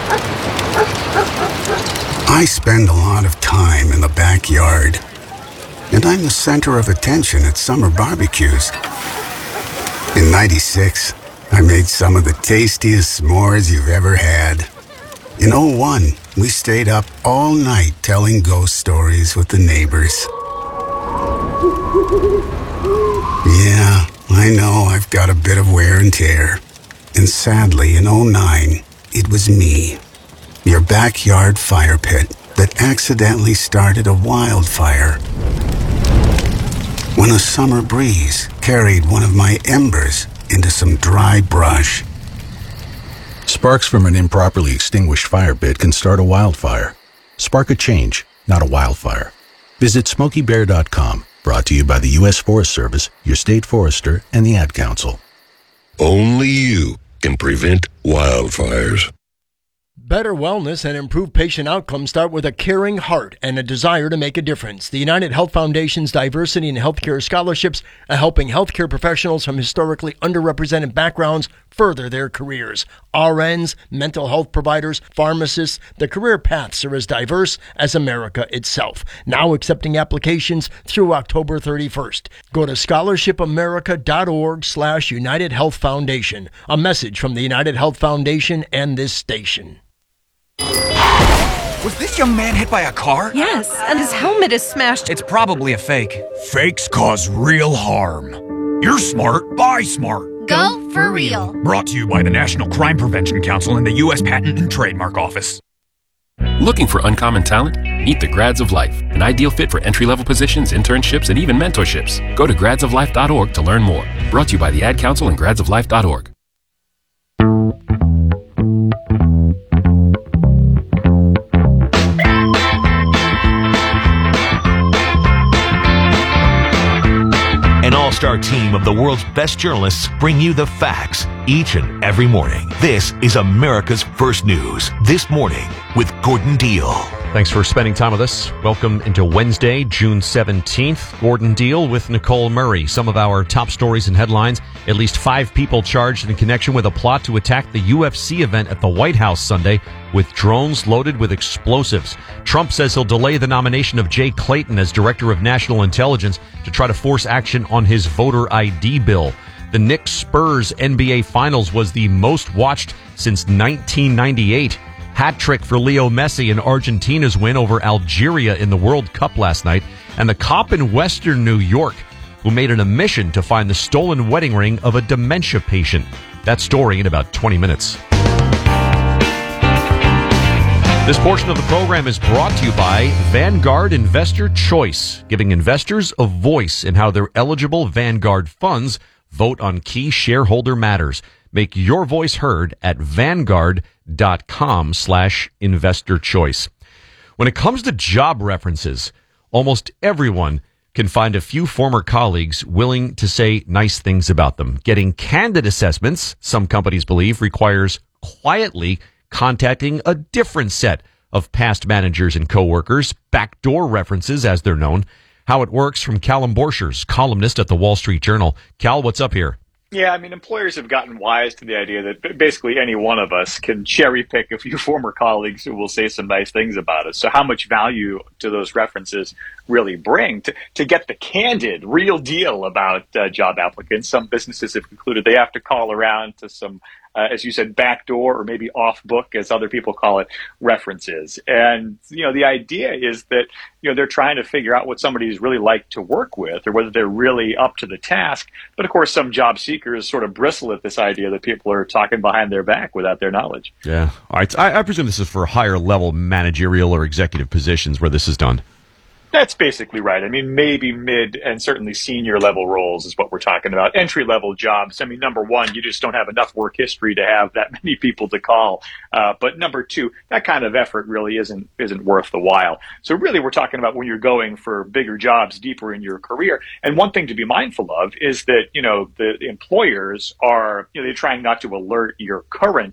I spend a lot of time in the backyard, and I'm the center of attention at summer barbecues. In '96, I made some of the tastiest s'mores you've ever had. In '01, we stayed up all night telling ghost stories with the neighbors. Yeah, I know I've got a bit of wear and tear. And sadly, in '09, it was me, your backyard fire pit, that accidentally started a wildfire. When a summer breeze carried one of my embers into some dry brush. Sparks from an improperly extinguished fire pit can start a wildfire. Spark a change, not a wildfire. Visit SmokeyBear.com. Brought to you by the U.S. Forest Service, your state forester, and the Ad Council. Only you can prevent wildfires. Better wellness and improved patient outcomes start with a caring heart and a desire to make a difference. The United Health Foundation's Diversity in Healthcare Scholarships are helping healthcare professionals from historically underrepresented backgrounds further their careers. RNs, mental health providers, pharmacists, the career paths are as diverse as America itself. Now accepting applications through October 31st. Go to scholarshipamerica.org/United Health Foundation. A message from the United Health Foundation and this station. Was this young man hit by a car? Yes, and his helmet is smashed. It's probably a fake. Fakes cause real harm. You're smart, buy smart. Go for real. Brought to you by the National Crime Prevention Council and the U.S. Patent and Trademark Office. Looking for uncommon talent? Meet the Grads of Life, an ideal fit for entry-level positions, internships, and even mentorships. Go to gradsoflife.org to learn more. Brought to you by the Ad Council and gradsoflife.org. An all-star team of the world's best journalists bring you the facts each and every morning. This is America's First News. This morning with Gordon Deal. Thanks for spending time with us. Welcome into Wednesday, June 17th. Gordon Deal with Nicole Murray. Some of our top stories and headlines. At least 5 people charged in connection with a plot to attack the UFC event at the White House Sunday with drones loaded with explosives. Trump says he'll delay the nomination of Jay Clayton as Director of National Intelligence to try to force action on his voter ID bill. The Knicks-Spurs NBA Finals was the most watched since 1998. Hat trick for Leo Messi in Argentina's win over Algeria in the World Cup last night. And the cop in Western New York who made it a mission to find the stolen wedding ring of a dementia patient. That story in about 20 minutes. This portion of the program is brought to you by Vanguard Investor Choice, giving investors a voice in how their eligible Vanguard funds vote on key shareholder matters. Make your voice heard at Vanguard.com/investor choice. When it comes to job references, almost everyone can find a few former colleagues willing to say nice things about them. Getting candid assessments, some companies believe, requires quietly contacting a different set of past managers and coworkers, backdoor references as they're known. How it works from Callum Borchers, columnist at the Wall Street Journal. Cal, what's up here? Yeah, I mean, employers have gotten wise to the idea that basically any one of us can cherry pick a few former colleagues who will say some nice things about us. So how much value do those references really bring to get the candid, real deal about job applicants? Some businesses have concluded they have to call around to some, as you said, backdoor or maybe off book, as other people call it, references. And, the idea is that, they're trying to figure out what somebody's really like to work with or whether they're really up to the task. But of course, some job seekers sort of bristle at this idea that people are talking behind their back without their knowledge. Yeah. All right. I presume this is for higher level managerial or executive positions where this is done. That's basically right. I mean, maybe mid and certainly senior level roles is what we're talking about. Entry level jobs. I mean, number one, you just don't have enough work history to have that many people to call. But number two, that kind of effort really isn't worth the while. So really, we're talking about when you're going for bigger jobs deeper in your career. And one thing to be mindful of is that, the employers are, they're trying not to alert your current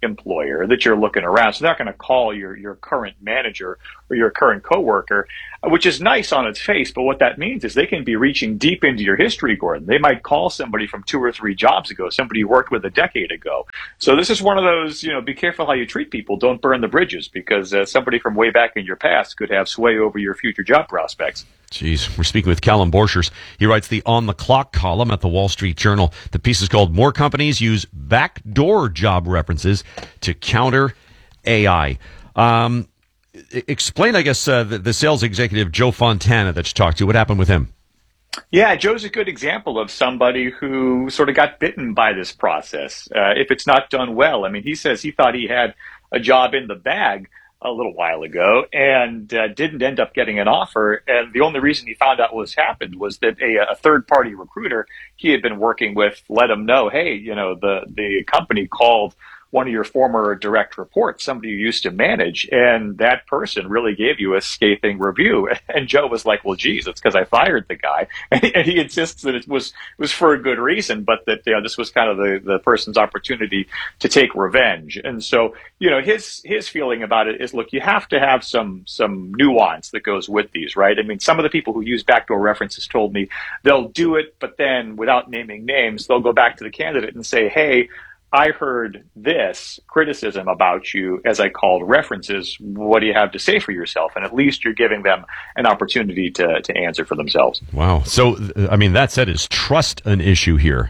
employer that you're looking around. So they're not going to call your current manager or your current coworker, which is nice on its face. But what that means is they can be reaching deep into your history, Gordon. They might call somebody from 2 or 3 jobs ago, somebody you worked with a decade ago. So this is one of those, be careful how you treat people. Don't burn the bridges, because somebody from way back in your past could have sway over your future job prospects. Jeez, we're speaking with Callum Borchers. He writes the On the Clock column at the Wall Street Journal. The piece is called "More Companies Use Backdoor Job References to Counter AI." Explain, I guess, the sales executive Joe Fontana that you talked to. What happened with him? Yeah, Joe's a good example of somebody who sort of got bitten by this process. If it's not done well, I mean, he says he thought he had a job in the bag a little while ago and didn't end up getting an offer. And the only reason he found out what happened was that a third-party recruiter he had been working with let him know, hey, the company called one of your former direct reports, somebody you used to manage, and that person really gave you a scathing review. And Joe was like, well, geez, it's because I fired the guy. And he insists that it was for a good reason, but that this was kind of the person's opportunity to take revenge. And so, his feeling about it is, look, you have to have some nuance that goes with these, right? I mean, some of the people who use backdoor references told me they'll do it, but then without naming names, they'll go back to the candidate and say, hey, I heard this criticism about you as I called references. What do you have to say for yourself? And at least you're giving them an opportunity to answer for themselves. Wow. So, I mean, that said, is trust an issue here?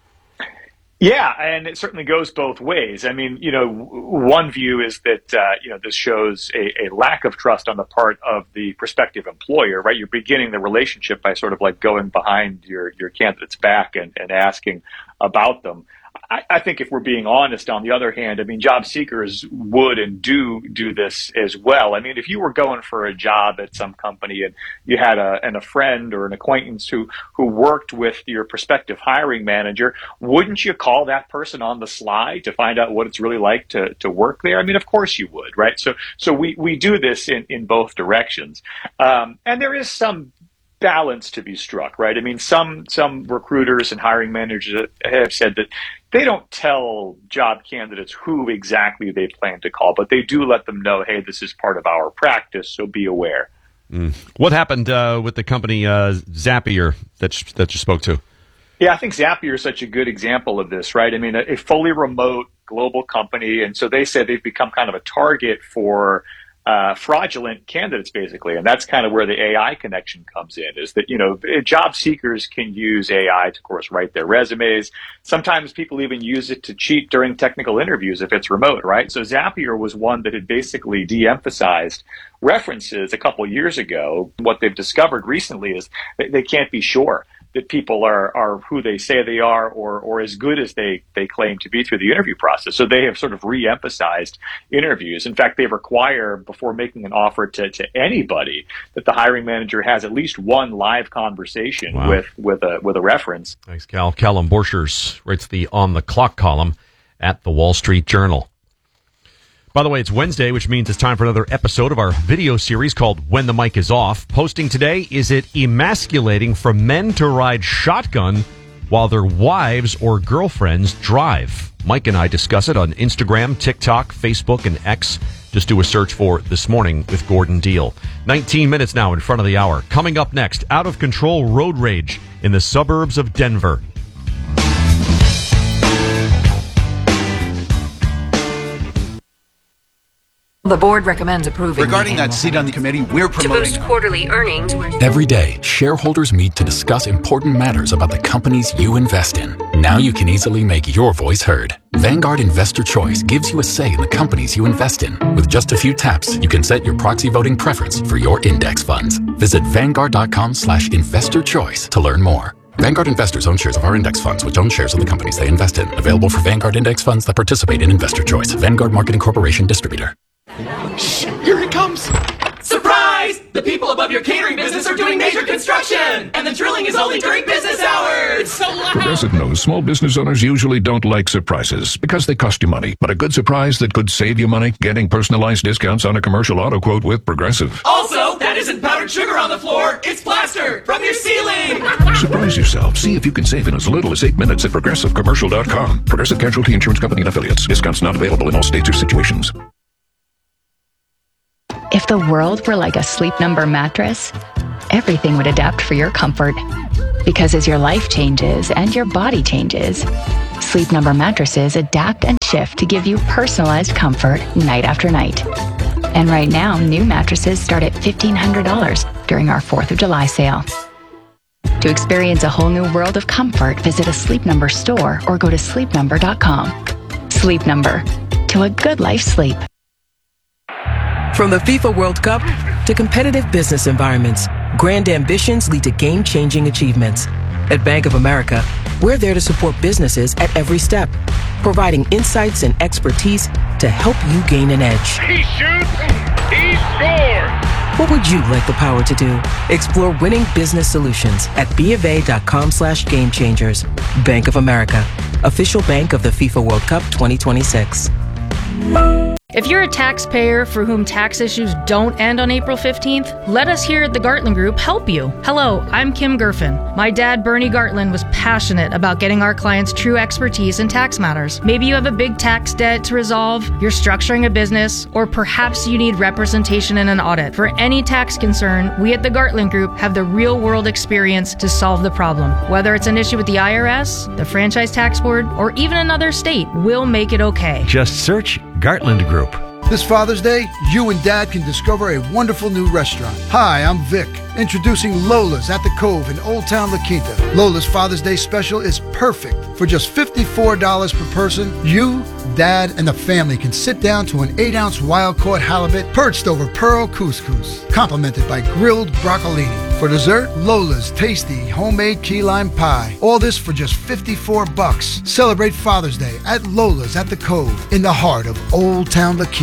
Yeah, and it certainly goes both ways. I mean, one view is that, this shows a lack of trust on the part of the prospective employer, right? You're beginning the relationship by sort of like going behind your candidate's back and asking about them. I think if we're being honest, on the other hand, I mean, job seekers would and do this as well. I mean, if you were going for a job at some company and you had a friend or an acquaintance who worked with your prospective hiring manager, wouldn't you call that person on the sly to find out what it's really like to work there? I mean, of course you would, right? So we do this in both directions. And there is some balance to be struck, right? I mean, some recruiters and hiring managers have said that they don't tell job candidates who exactly they plan to call, but they do let them know, hey, this is part of our practice, so be aware. What happened with the company Zapier that you spoke to? Yeah, I think Zapier is such a good example of this, right? I mean, a fully remote global company, and so they said they've become kind of a target for fraudulent candidates, basically. And that's kind of where the AI connection comes in, is that, job seekers can use AI to, of course, write their resumes. Sometimes people even use it to cheat during technical interviews if it's remote, right? So Zapier was one that had basically de-emphasized references a couple years ago. What they've discovered recently is they can't be sure that people are who they say they are or as good as they claim to be through the interview process. So they have sort of re-emphasized interviews. In fact, they require, before making an offer to anybody, that the hiring manager has at least one live conversation with a reference. Thanks, Cal. Callum Borchers writes the On the Clock column at the Wall Street Journal. By the way, it's Wednesday, which means it's time for another episode of our video series called When the Mic is Off. Posting today, is it emasculating for men to ride shotgun while their wives or girlfriends drive? Mike and I discuss it on Instagram, TikTok, Facebook, and X. Just do a search for This Morning with Gordon Deal. 19 minutes now in front of the hour. Coming up next, out of control road rage in the suburbs of Denver. The board recommends approving. Regarding that seat on the committee, we're promoting. To boost quarterly earnings. Every day, shareholders meet to discuss important matters about the companies you invest in. Now you can easily make your voice heard. Vanguard Investor Choice gives you a say in the companies you invest in. With just a few taps, you can set your proxy voting preference for your index funds. Visit Vanguard.com/investorchoice to learn more. Vanguard investors own shares of our index funds, which own shares of the companies they invest in. Available for Vanguard index funds that participate in Investor Choice. Vanguard Marketing Corporation Distributor. Shh, here it comes! Surprise! The people above your catering business are doing major construction, and the drilling is only during business hours. It's so loud. Progressive knows small business owners usually don't like surprises because they cost you money. But a good surprise that could save you money? Getting personalized discounts on a commercial auto quote with Progressive. Also, that isn't powdered sugar on the floor. It's plaster from your ceiling. Surprise yourself. See if you can save in as little as 8 minutes at ProgressiveCommercial.com. Progressive Casualty Insurance Company and Affiliates. Discounts not available in all states or situations. If the world were like a Sleep Number mattress, everything would adapt for your comfort. Because as your life changes and your body changes, Sleep Number mattresses adapt and shift to give you personalized comfort night after night. And right now, new mattresses start at $1,500 during our 4th of July sale. To experience a whole new world of comfort, visit a Sleep Number store or go to sleepnumber.com. Sleep Number. To a good life sleep. From the FIFA World Cup to competitive business environments, grand ambitions lead to game-changing achievements. At Bank of America, we're there to support businesses at every step, providing insights and expertise to help you gain an edge. He shoots, he scores! What would you like the power to do? Explore winning business solutions at BofA.com/gamechangers. Bank of America, official bank of the FIFA World Cup 2026. If you're a taxpayer for whom tax issues don't end on April 15th, let us here at the Gartland Group help you. Hello, I'm Kim Gerfen. My dad, Bernie Gartland, was passionate about getting our clients true expertise in tax matters. Maybe you have a big tax debt to resolve, you're structuring a business, or perhaps you need representation in an audit. For any tax concern, we at the Gartland Group have the real-world experience to solve the problem. Whether it's an issue with the IRS, the Franchise Tax Board, or even another state, we'll make it okay. Just search Gartland Group. This Father's Day, you and Dad can discover a wonderful new restaurant. Hi, I'm Vic, introducing Lola's at the Cove in Old Town La Quinta. Lola's Father's Day special is perfect. For just $54 per person, you, Dad, and the family can sit down to an 8-ounce wild-caught halibut perched over pearl couscous, complemented by grilled broccolini. For dessert, Lola's tasty homemade key lime pie. All this for just $54. Celebrate Father's Day at Lola's at the Cove in the heart of Old Town La Quinta.